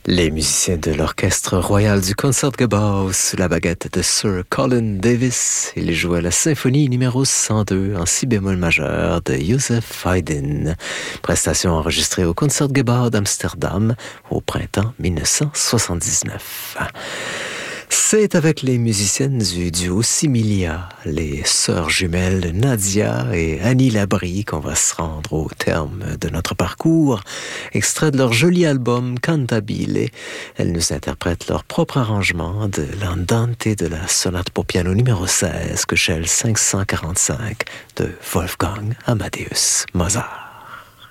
Les musiciens de l'Orchestre royal du Concertgebouw sous la baguette de Sir Colin Davis. Ils jouaient la symphonie numéro 102 en si bémol majeur de Joseph Haydn. Prestation enregistrée au Concertgebouw d'Amsterdam au printemps 1979. C'est avec les musiciennes du duo Similia, les sœurs jumelles Nadia et Annie Labrie, qu'on va se rendre au terme de notre parcours. Extrait de leur joli album Cantabile, elles nous interprètent leur propre arrangement de l'Andante de la sonate pour piano numéro 16, Köchel 545 de Wolfgang Amadeus Mozart.